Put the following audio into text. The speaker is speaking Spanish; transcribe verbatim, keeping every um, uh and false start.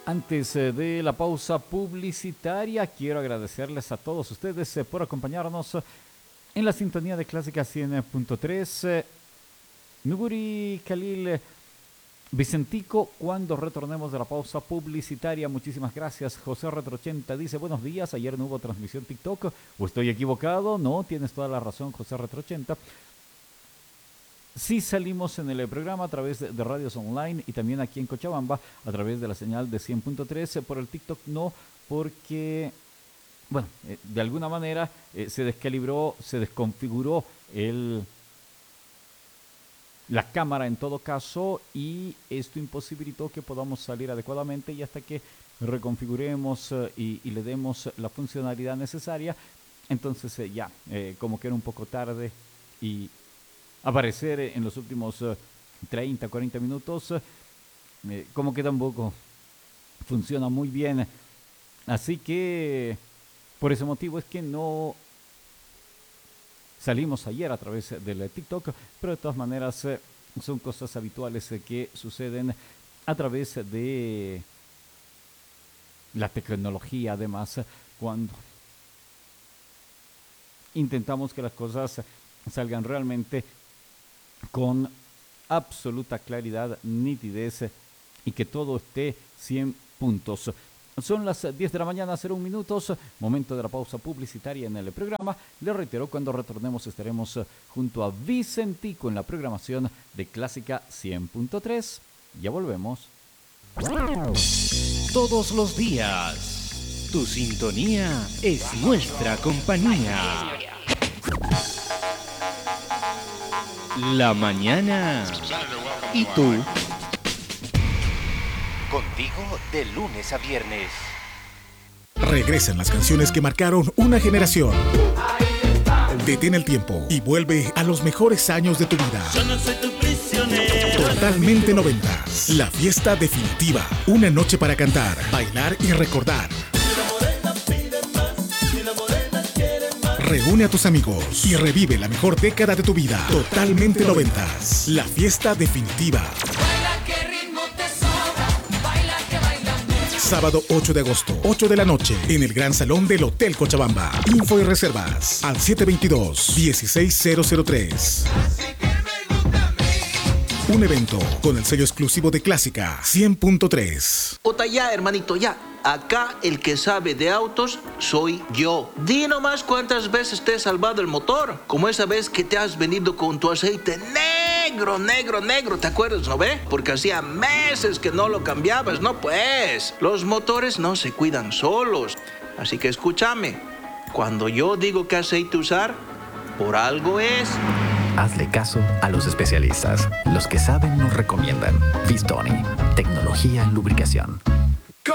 Antes eh, de la pausa publicitaria, quiero agradecerles a todos ustedes eh, por acompañarnos en la sintonía de Clásica cien punto tres. Eh, Nuguri Khalil eh, Vicentico, cuando retornemos de la pausa publicitaria, muchísimas gracias. José Retro ochenta dice, buenos días, ayer no hubo transmisión TikTok, o estoy equivocado. No, tienes toda la razón, José Retro ochenta. Sí salimos en el programa a través de, de radios online y también aquí en Cochabamba a través de la señal de cien punto tres. Por el TikTok no, porque, bueno, eh, de alguna manera eh, se descalibró, se desconfiguró el, la cámara en todo caso, y esto imposibilitó que podamos salir adecuadamente, y hasta que reconfiguremos eh, y, y le demos la funcionalidad necesaria, entonces eh, ya, eh, como que era un poco tarde y aparecer en los últimos uh, treinta, cuarenta minutos, eh, como que tampoco funciona muy bien. Así que por ese motivo es que no salimos ayer a través del TikTok, pero de todas maneras eh, son cosas habituales eh, que suceden a través de la tecnología. Además, cuando intentamos que las cosas salgan realmente con absoluta claridad, nitidez, y que todo esté cien puntos. Son las diez de la mañana, cero un minutos, momento de la pausa publicitaria en el programa. Les reitero, cuando retornemos estaremos junto a Vicentico en la programación de Clásica cien punto tres. Ya volvemos. Todos los días, tu sintonía es nuestra compañía. La mañana y tú. Contigo de lunes a viernes. Regresan las canciones que marcaron una generación. Detén el tiempo y vuelve a los mejores años de tu vida. Yo no soy tu prisionero. Totalmente noventas. La fiesta definitiva. Una noche para cantar, bailar y recordar. Reúne a tus amigos y revive la mejor década de tu vida. Totalmente noventas. La fiesta definitiva. Baila, qué ritmo te sobra. Baila, que bailamos. Sábado ocho de agosto, ocho de la noche, en el Gran Salón del Hotel Cochabamba. Info y reservas al siete dos dos, uno seis cero cero tres. Un evento con el sello exclusivo de Clásica cien punto tres. Ota ya, hermanito, ya. Acá el que sabe de autos soy yo. Di nomás cuántas veces te he salvado el motor. Como esa vez que te has venido con tu aceite negro, negro, negro. ¿Te acuerdas, no ve? Porque hacía meses que no lo cambiabas, ¿no? Pues, los motores no se cuidan solos. Así que escúchame. Cuando yo digo qué aceite usar, por algo es. Hazle caso a los especialistas. Los que saben nos recomiendan. Vistoni, tecnología en lubricación.